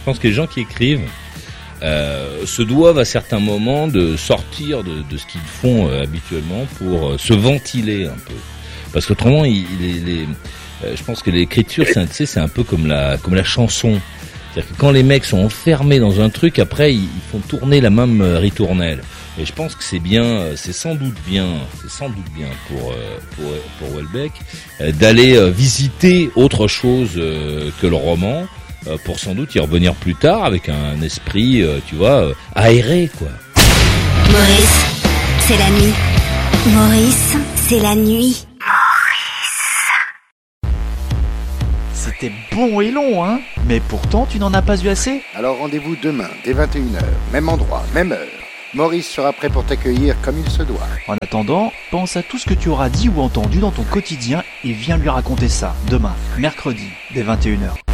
Je pense que les gens qui écrivent se doivent à certains moments de sortir de ce qu'ils font habituellement pour se ventiler un peu. Parce qu'autrement, je pense que l'écriture, c'est un peu comme la chanson. C'est-à-dire que quand les mecs sont enfermés dans un truc, après ils font tourner la même ritournelle. Et je pense que c'est sans doute bien pour Houellebecq d'aller visiter autre chose que le roman, pour sans doute y revenir plus tard avec un esprit, aéré, quoi. Maurice, c'est la nuit. Maurice, c'est la nuit. C'était bon et long, hein? Mais pourtant, tu n'en as pas eu assez? Alors rendez-vous demain, dès 21h, même endroit, même heure. Maurice sera prêt pour t'accueillir comme il se doit. En attendant, pense à tout ce que tu auras dit ou entendu dans ton quotidien et viens lui raconter ça, demain, mercredi, dès 21h.